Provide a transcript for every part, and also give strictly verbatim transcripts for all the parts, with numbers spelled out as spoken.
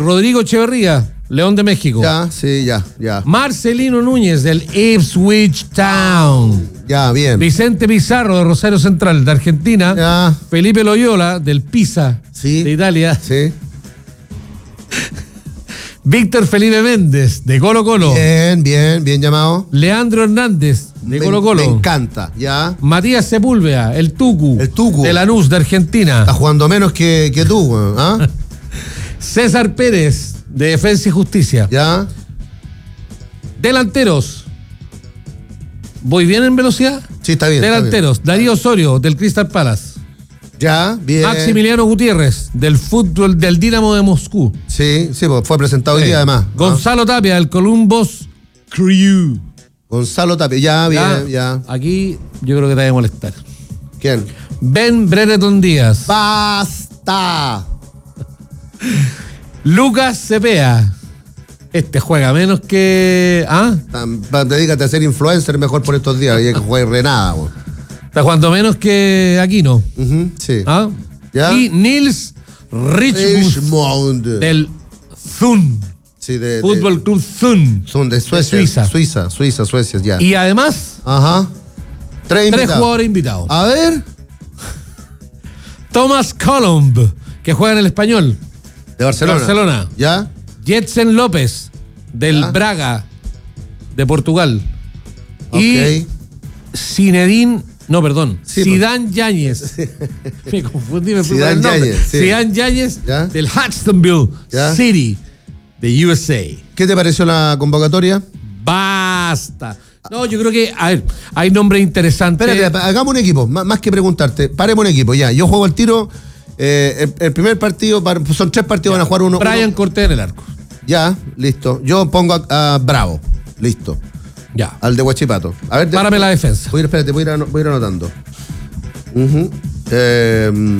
Rodrigo Echeverría, León de México. Ya, sí, ya, ya. Marcelino Núñez, del Ipswich Town. Ya, bien. Vicente Pizarro, de Rosario Central, de Argentina. Ya. Felipe Loyola, del Pisa, Sí. de Italia. Sí. Víctor Felipe Méndez, de Colo Colo. Bien, bien, bien llamado. Leandro Hernández, de Me- Colo Colo. Me encanta, ya. Matías Sepúlveda, el Tucu. El Tucu. De Lanús, de Argentina. Está jugando menos que, que tú, weón. ¿Ah? César Pérez, de Defensa y Justicia. Ya. Delanteros. ¿Voy bien en velocidad? Sí, está bien. está Delanteros. Darío Osorio, del Crystal Palace. bien. Ya, bien. Maximiliano Gutiérrez, del fútbol del Dinamo de Moscú. Sí, sí, pues fue presentado hoy Sí. día además. ¿Ah? Gonzalo Tapia, del Columbus Crew. Gonzalo Tapia. Ya, bien, ya. Aquí yo creo que te voy a molestar. ¿Quién? Ben Brereton Díaz. ¡Basta! Lucas Cepea. Este juega menos que. ¿Ah? Tam- Dedícate a ser influencer mejor por estos días. Y que juegue re nada, weón. Está jugando menos que Aquino. Ujú, sí. ¿Ah? Ya. Y Nils Richmond, Richmond. del Thun. Sí, de, de- Fútbol Club Thun. Son de Suecia. de Suiza. Suiza, Suiza, Suecia, ya. Y además, Ajá. Tres tres invitados. jugadores invitados. A ver. Thomas Colomb, que juega en el Español. De Barcelona. Barcelona. ¿Ya? Jetsen López, del Ya. Braga, de Portugal. Ok. Y Zinedine, no, perdón, Sí, Zidane Yáñez. Me confundí, me fui por Zidane el nombre. Yáñez, sí. Zidane Yáñez, Ya. del Hudsonville Ya. City, de U S A. ¿Qué te pareció la convocatoria? Basta. No, yo creo que, a ver, hay nombres interesantes. Espérate, hagamos un equipo. Más, más que preguntarte, paremos un equipo, ya. Yo juego el tiro. eh, el, el primer partido, par- son tres partidos, van a jugar uno. Brian uno- Cortés en el arco. Ya, listo. Yo pongo a, a Bravo. Listo. Ya. Al de Huachipato. A ver, de- Párame la defensa. Voy a ir, espérate, voy a ir, ano- voy a ir anotando. Ujú. Eh,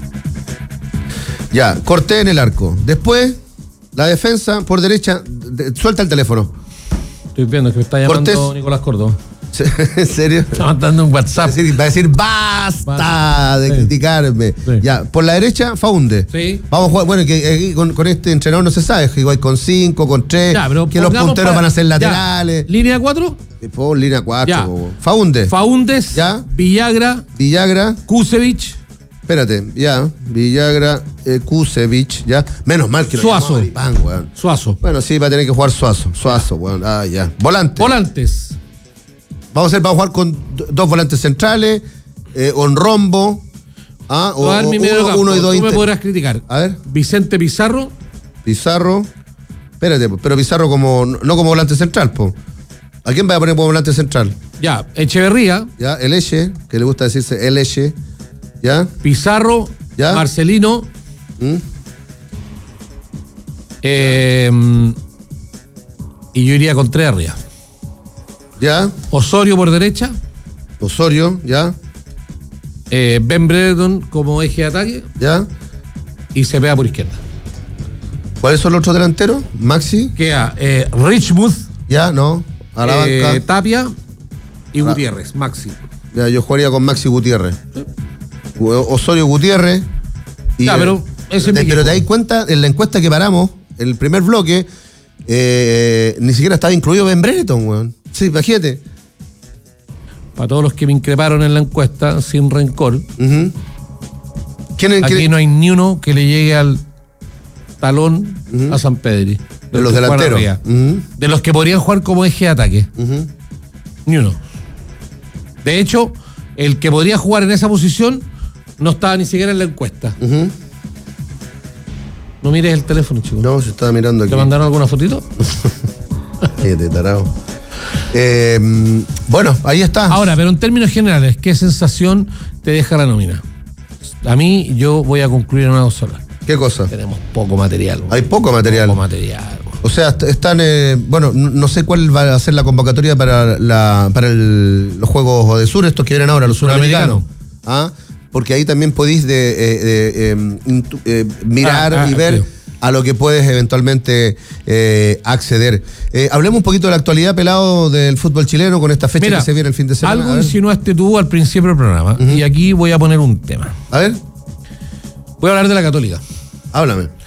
ya, Cortés en el arco. Después, la defensa por derecha. de- suelta el teléfono. Estoy viendo que me está llamando Cortés. Nicolás Córdoba. ¿En serio? Está mandando un Va a WhatsApp. decir, va a decir basta Basta. de Sí. criticarme. Sí. Ya, por la derecha, Faunde. Sí. Vamos a jugar, bueno, que aquí con, con este entrenador no se sabe, que igual con cinco, con tres, Ya, pero que los pongamos punteros para- van a ser ya. laterales. Línea cuatro. Por línea cuatro. Ya. po. Faunde. Faúndes. Ya. Villagra. Villagra. Kusevich. Espérate, ya. Villagra, eh, Kusevich, ya. Menos mal que lo Suazo. llamó Maripán, weón. Suazo. Bueno, sí, va a tener que jugar Suazo. Suazo, weón. Ah, ya. Volante. Volantes. Vamos a hacer, vamos a jugar con do- dos volantes centrales, eh, o en rombo. Ah, o, Voy a dar o mi medio uno, campo. uno y dos Tú me inter- podrás criticar. A ver, Vicente Pizarro. Pizarro. Espérate, po, pero Pizarro como no como volante central, po. ¿A quién va a poner como volante central? Ya. Echeverría. Ya, el Eche, que le gusta decirse el Eche. Ya. Pizarro. Ya. Marcelino. ¿Mm? eh, y yo iría con tres arriba. Ya. Osorio por derecha. Osorio, ya. eh, Ben Brereton como eje de ataque. Ya. Y Cepeda por izquierda. ¿Cuáles son los otros delanteros? Maxi. Queda eh, Richmond. Ya, no. A la eh, banca. Tapia. Y Ah. Gutiérrez. Maxi. Ya, yo jugaría con Maxi Gutiérrez. O- Osorio Gutiérrez. Y, Ya, pero ese es mi te- pero equipo. te das cuenta, en la encuesta que paramos, el primer bloque, eh, ni siquiera estaba incluido Ben Brereton, weón. Sí, imagínate. Para todos los que me increparon en la encuesta, sin rencor, Ujú. ¿Quién, aquí quién- no hay ni uno que le llegue al talón a San Pedri. de los que juegan delanteros? arriba. Ujú, De los que podrían jugar como eje de ataque. ujú. Ni uno. De hecho, el que podría jugar en esa posición no estaba ni siquiera en la encuesta. Ujú. No mires el teléfono, chico. No, se estaba mirando aquí. ¿Te mandaron alguna fotito? Cállate, tarao. Eh, bueno, ahí está. Ahora, pero en términos generales, ¿qué sensación te deja la nómina? A mí, yo voy a concluir en una dos sola. ¿Qué cosa? Tenemos poco material. Hay poco material. Poco material. güey. O sea, est- están, eh, bueno, n- no sé cuál va a ser la convocatoria para la para el- los Juegos de Sur, estos que vienen ahora, los suramericanos. ¿Ah? Porque ahí también podéis de, eh, de, eh, intu- eh, mirar Ah, ah, y ver sí. a lo que puedes eventualmente eh, acceder. Eh, hablemos un poquito de la actualidad, pelado, del fútbol chileno con esta fecha Mira, que se viene el fin de semana. algo a ver, insinuaste tú al principio del programa, y aquí voy a poner un tema. a ver, Voy a hablar de la Católica. háblame.